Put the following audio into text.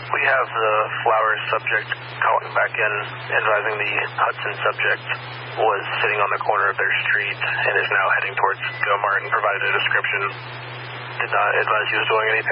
We have the Flowers subject calling back in, advising the Hudson subject was sitting on the corner of their street and is now heading towards Go Mart and provided a description. Did not advise he was doing anything